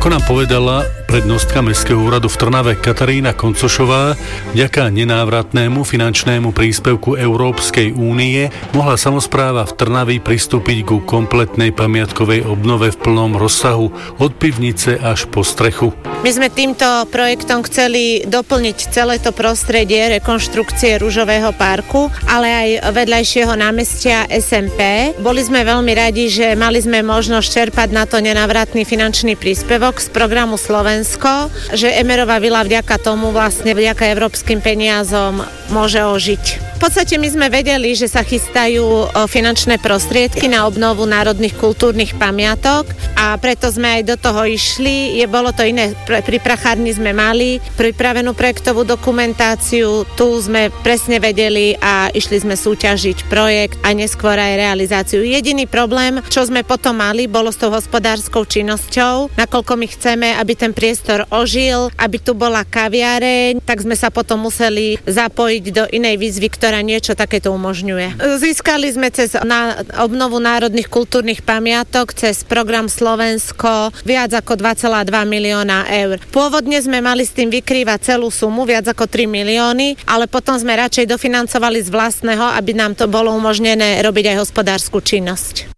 Ako nám povedala prednostka Mestského úradu v Trnave Katarína Koncošová, vďaka nenávratnému finančnému príspevku Európskej únie mohla samospráva v Trnavi pristúpiť ku kompletnej pamiatkovej obnove v plnom rozsahu od pivnice až po strechu. My sme týmto projektom chceli doplniť celé to prostredie rekonštrukcie Ružového parku, ale aj vedľajšieho námestia SMP. Boli sme veľmi radi, že mali sme možnosť čerpať na to nenávratný finančný príspevok z programu Slovensko, že Emmerova vila vďaka tomu vlastne vďaka európskym peniazom môže ožiť. V podstate my sme vedeli, že sa chystajú finančné prostriedky na obnovu národných kultúrnych pamiatok a preto sme aj do toho išli. Bolo to iné, pri prachárni sme mali pripravenú projektovú dokumentáciu, tu sme presne vedeli a išli sme súťažiť projekt a neskôr aj realizáciu. Jediný problém, čo sme potom mali, bolo s tou hospodárskou činnosťou, nakoľko my chceme, aby ten priestor ožil, aby tu bola kaviareň, tak sme sa potom museli zapojiť do inej výzvy, ktorá niečo takéto umožňuje. Získali sme cez obnovu národných kultúrnych pamiatok cez program Slovensko viac ako 2,2 milióna eur. Pôvodne sme mali s tým vykrývať celú sumu, viac ako 3 milióny, ale potom sme radšej dofinancovali z vlastného, aby nám to bolo umožnené robiť aj hospodársku činnosť.